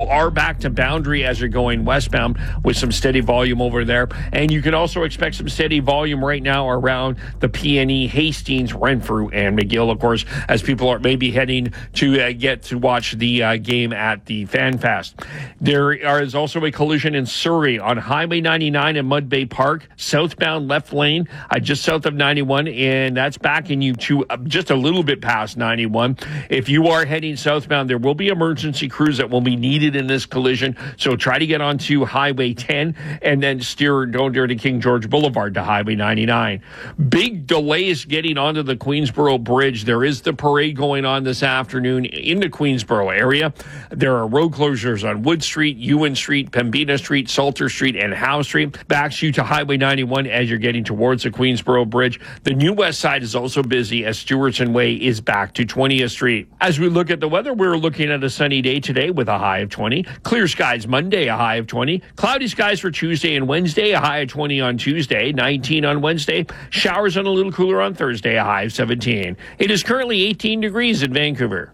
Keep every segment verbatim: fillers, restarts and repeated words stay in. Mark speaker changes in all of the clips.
Speaker 1: people are back to Boundary as you're going westbound with some steady volume over there. And you can also expect some steady volume right now around the P and E, Hastings, Renfrew, and McGill, of course, as people are maybe heading to uh, get to watch the uh, game at the Fan Fest. There is also a collision in Surrey on Highway ninety-nine in Mud Bay Park, southbound left lane, uh, just south of ninety-one, and that's backing you to uh, just a little bit past ninety-one. If you are heading southbound, there will be emergency crews that will be needed in this collision, so try to get onto Highway ten and then steer don't dare to King George Boulevard to Highway ninety-nine. Big delays getting onto the Queensboro Bridge. There is the parade going on this afternoon in the Queensboro area. There are road closures on Wood Street, Ewan Street, Pembina Street, Salter Street, and Howe Street. Backs you to Highway ninety-one as you're getting towards the Queensboro Bridge. The new west side is also busy as Stewartson Way is back to twentieth Street. As we look at the weather, we're looking at a sunny day today with a high of twenty. Clear skies Monday, a high of twenty. Cloudy skies for Tuesday and Wednesday, a high of twenty on Tuesday, nineteen on Wednesday. Showers and a little cooler on Thursday, a high of seventeen. It is currently eighteen degrees in Vancouver.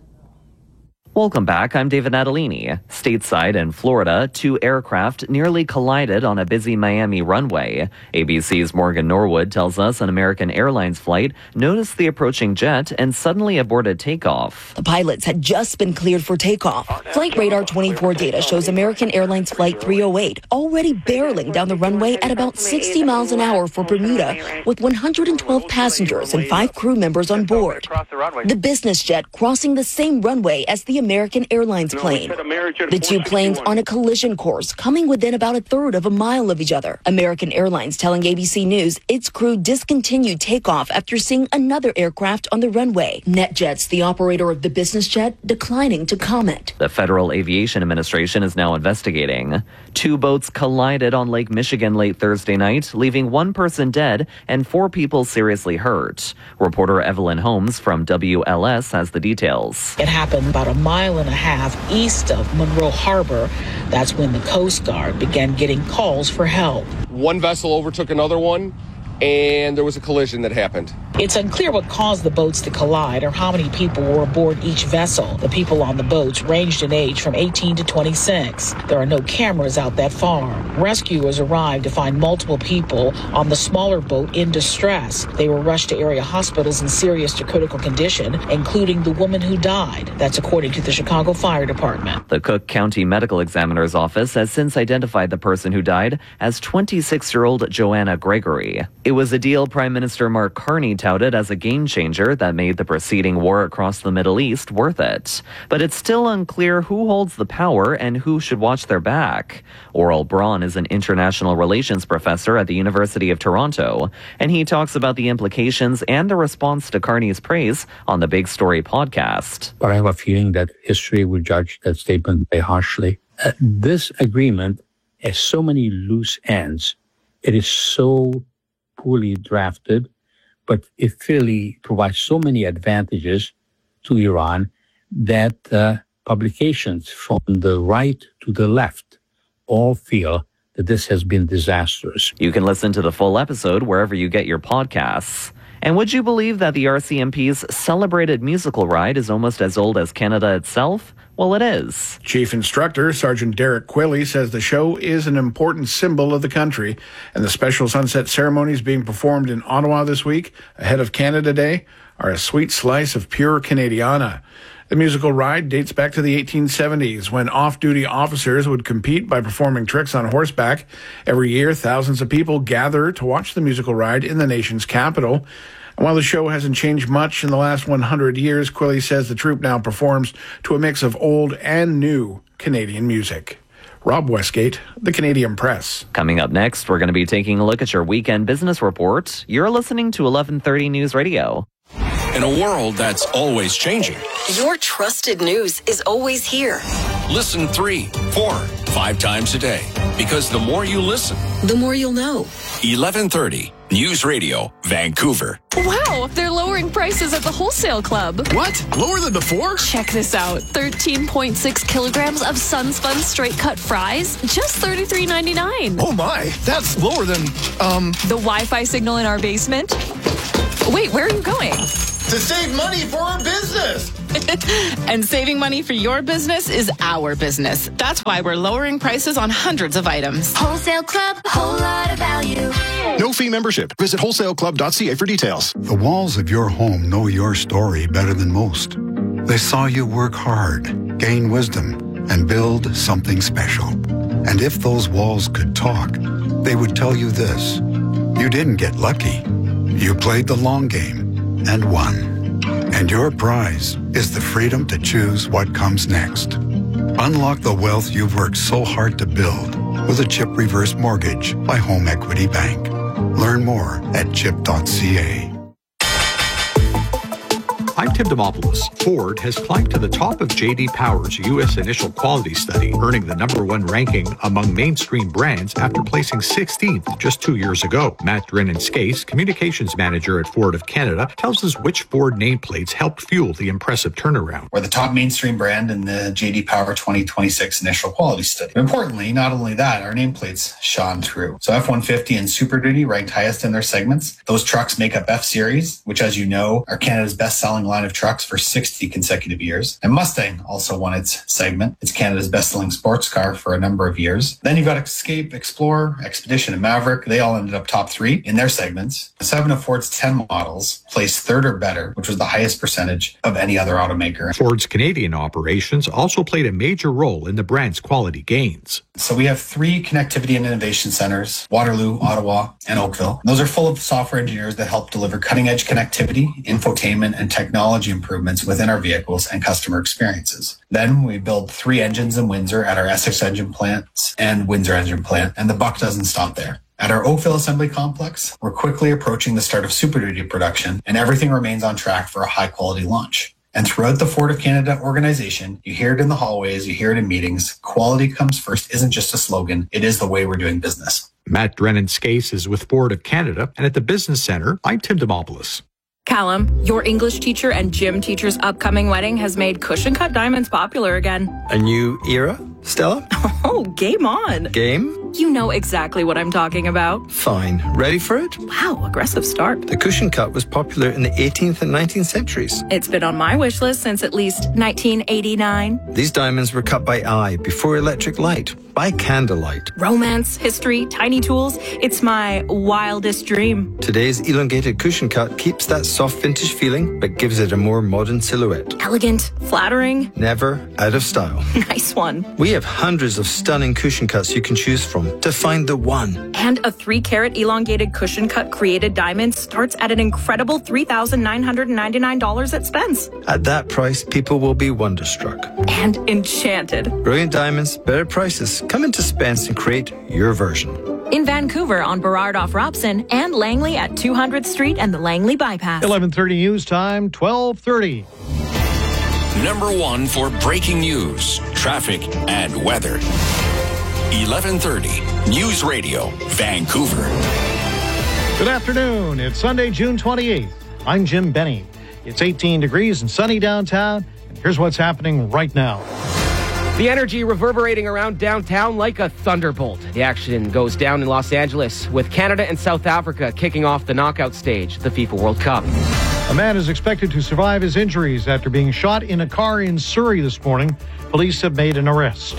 Speaker 2: Welcome back. I'm David Natalini. Stateside in Florida, two aircraft nearly collided on a busy Miami runway. A B C's Morgan Norwood tells us an American Airlines flight noticed the approaching jet and suddenly aborted takeoff.
Speaker 3: The pilots had just been cleared for takeoff. Flight Radar twenty-four data shows American Airlines Flight three oh eight already barreling down the runway at about sixty miles an hour for Bermuda with one hundred twelve passengers and five crew members on board. The business jet crossing the same runway as the American Airlines plane. The two planes on a collision course, coming within about a third of a mile of each other. American Airlines telling A B C News its crew discontinued takeoff after seeing another aircraft on the runway. NetJets, the operator of the business jet, declining to comment.
Speaker 2: The Federal Aviation Administration is now investigating. Two boats collided on Lake Michigan late Thursday night, leaving one person dead and four people seriously hurt. Reporter Evelyn Holmes from W L S has the details.
Speaker 4: It happened about a mile mile and a half east of Monroe Harbor. That's when the Coast Guard began getting calls for help.
Speaker 5: One vessel overtook another one, and there was a collision that happened.
Speaker 4: It's unclear what caused the boats to collide or how many people were aboard each vessel. The people on the boats ranged in age from eighteen to twenty-six. There are no cameras out that far. Rescuers arrived to find multiple people on the smaller boat in distress. They were rushed to area hospitals in serious to critical condition, including the woman who died. That's according to the Chicago Fire Department.
Speaker 2: The Cook County Medical Examiner's Office has since identified the person who died as twenty-six-year-old Joanna Gregory. It was a deal Prime Minister Mark Carney touted as a game changer that made the preceding war across the Middle East worth it. But it's still unclear who holds the power and who should watch their back. Oral Braun is an international relations professor at the University of Toronto, and he talks about the implications and the response to Carney's praise on the Big Story podcast.
Speaker 6: But I have a feeling that history will judge that statement very harshly. Uh, this agreement has so many loose ends. It is so poorly drafted, but it clearly provides so many advantages to Iran that uh, publications from the right to the left all feel that this has been disastrous.
Speaker 2: You can listen to the full episode wherever you get your podcasts. And would you believe that the R C M P's celebrated musical ride is almost as old as Canada itself? Well, it is.
Speaker 7: Chief Instructor Sergeant Derek Quilley says the show is an important symbol of the country, and the special sunset ceremonies being performed in Ottawa this week, ahead of Canada Day, are a sweet slice of pure Canadiana. The musical ride dates back to the eighteen seventies, when off-duty officers would compete by performing tricks on horseback. Every year, thousands of people gather to watch the musical ride in the nation's capital. And while the show hasn't changed much in the last one hundred years, Quilley says the troupe now performs to a mix of old and new Canadian music. Rob Westgate, The Canadian Press.
Speaker 2: Coming up next, we're going to be taking a look at your weekend business report. You're listening to eleven thirty News Radio.
Speaker 8: In a world that's always changing,
Speaker 9: your trusted news is always here.
Speaker 8: Listen three, four, five times a day. Because the more you listen,
Speaker 9: the more you'll know.
Speaker 8: eleven thirty News Radio, Vancouver.
Speaker 10: Wow, they're lowering prices at the Wholesale Club.
Speaker 11: What? Lower than before?
Speaker 10: Check this out. thirteen point six kilograms of Sunspun straight cut fries, just thirty-three ninety-nine.
Speaker 11: Oh my, that's lower than, um...
Speaker 10: the Wi-Fi signal in our basement? Wait, where are you going?
Speaker 12: To save money for our business. And saving money for your business is our business. That's why we're lowering prices on hundreds of items.
Speaker 13: Wholesale Club, a whole lot of value.
Speaker 11: No fee membership. Visit wholesale club dot c a for details.
Speaker 14: The walls of your home know your story better than most. They saw you work hard, gain wisdom, and build something special. And if those walls could talk, they would tell you this. You didn't get lucky. You played the long game and won. And your prize is the freedom to choose what comes next. Unlock the wealth you've worked so hard to build with a CHIP reverse mortgage by Home Equity Bank. Learn more at chip dot c a.
Speaker 15: I'm Tim Demopoulos. Ford has climbed to the top of J D Power's U S Initial Quality Study, earning the number one ranking among mainstream brands after placing sixteenth just two years ago. Matt Drennan-Skase, communications manager at Ford of Canada, tells us which Ford nameplates helped fuel the impressive turnaround.
Speaker 16: We're the top mainstream brand in the J D Power twenty twenty-six Initial Quality Study. Importantly, not only that, our nameplates shone through. So F one fifty and Super Duty ranked highest in their segments. Those trucks make up F-Series, which, as you know, are Canada's best-selling line of trucks for sixty consecutive years. And Mustang also won its segment. It's Canada's best-selling sports car for a number of years. Then you've got Escape, Explorer, Expedition, and Maverick. They all ended up top three in their segments. Seven of Ford's ten models placed third or better, which was the highest percentage of any other automaker.
Speaker 15: Ford's Canadian operations also played a major role in the brand's quality gains.
Speaker 16: So we have three connectivity and innovation centers, Waterloo, Ottawa, and Oakville. Those are full of software engineers that help deliver cutting-edge connectivity, infotainment, and technology improvements within our vehicles and customer experiences. Then we build three engines in Windsor at our Essex engine plants and Windsor engine plant, and the buck doesn't stop there. At our Oakville assembly complex, we're quickly approaching the start of Super Duty production, and everything remains on track for a high-quality launch. And throughout the Ford of Canada organization, you hear it in the hallways, you hear it in meetings. Quality comes first isn't just a slogan, it is the way we're doing business.
Speaker 15: Matt Drennan-Skase is with Ford of Canada, and at the Business Centre, I'm Tim Demopoulos.
Speaker 17: Callum, your English teacher and gym teacher's upcoming wedding has made cushion cut diamonds popular again.
Speaker 18: A new era, Stella?
Speaker 17: Oh, game on.
Speaker 18: Game?
Speaker 17: You know exactly what I'm talking about.
Speaker 18: Fine. Ready for it?
Speaker 17: Wow, aggressive start.
Speaker 18: The cushion cut was popular in the eighteenth and nineteenth centuries.
Speaker 17: It's been on my wish list since at least nineteen eighty-nine.
Speaker 18: These diamonds were cut by eye before electric light, by candlelight.
Speaker 17: Romance, history, tiny tools. It's my wildest dream.
Speaker 18: Today's elongated cushion cut keeps that soft vintage feeling, but gives it a more modern silhouette.
Speaker 17: Elegant, flattering.
Speaker 18: Never out of style.
Speaker 17: Nice one.
Speaker 18: We have hundreds of stunning cushion cuts you can choose from to find the one.
Speaker 17: And a three carat elongated cushion cut created diamond starts at an incredible three thousand nine hundred ninety-nine dollars at Spence.
Speaker 18: At that price, people will be wonderstruck.
Speaker 17: And enchanted.
Speaker 18: Brilliant diamonds, better prices. Come into Spence and create your version.
Speaker 17: In Vancouver on Burrard off Robson and Langley at two hundredth Street and the Langley Bypass.
Speaker 19: eleven thirty news time, twelve thirty.
Speaker 8: Number one for breaking news, traffic, and weather. eleven thirty News Radio, Vancouver.
Speaker 19: Good afternoon. It's Sunday, June twenty-eighth. I'm Jim Benny. It's eighteen degrees and sunny downtown, and here's what's happening right now.
Speaker 20: The energy reverberating around downtown like a thunderbolt. The action goes down in Los Angeles with Canada and South Africa kicking off the knockout stage, the FIFA World Cup.
Speaker 19: A man is expected to survive his injuries after being shot in a car in Surrey this morning. Police have made an arrest.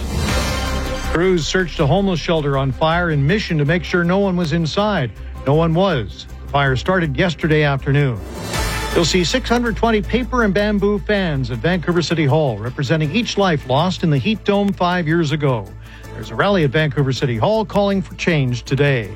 Speaker 19: Crews searched a homeless shelter on fire in Mission to make sure no one was inside. No one was. The fire started yesterday afternoon. You'll see six hundred twenty paper and bamboo fans at Vancouver City Hall, representing each life lost in the heat dome five years ago. There's a rally at Vancouver City Hall calling for change today.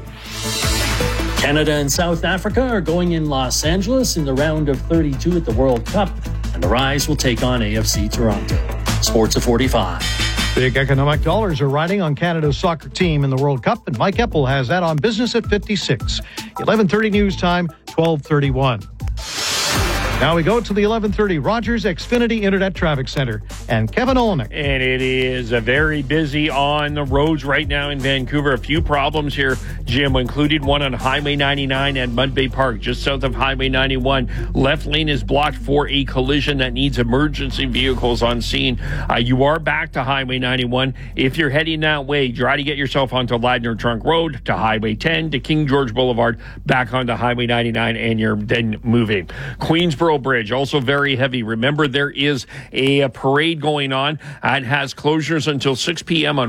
Speaker 21: Canada and South Africa are going in Los Angeles in the round of thirty-two at the World Cup, and the Rise will take on A F C Toronto. Sports at forty-five.
Speaker 19: Big economic dollars are riding on Canada's soccer team in the World Cup, and Mike Eppel has that on Business at fifty-six. eleven thirty news time, twelve thirty-one. Now we go to the eleven thirty Rogers Xfinity Internet Traffic Center and Kevin Olenick.
Speaker 1: And it is a very busy on the roads right now in Vancouver. A few problems here, Jim, included one on Highway ninety-nine at Mud Bay Park, just south of Highway ninety-one. Left lane is blocked for a collision that needs emergency vehicles on scene. Uh, you are back to Highway ninety-one. If you're heading that way, try to get yourself onto Ladner Trunk Road, to Highway ten, to King George Boulevard, back onto Highway ninety-nine, and you're then moving. Queensboro Truro Bridge, also very heavy. Remember, there is a, a parade going on. Uh, it has closures until six p.m. on